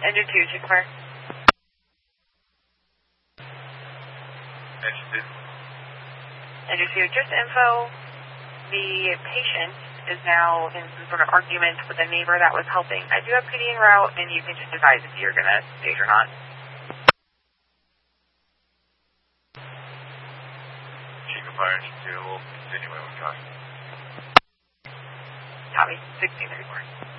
Engine 2, Chief Fire. Engine 2. Engine 2, just info. The patient is now in some sort of argument with a neighbor that was helping. I do have PD en route, and you can just advise if you're going to stage or not. Chief of Fire, Engine 2, we'll continue when we talk. Copy, 1634.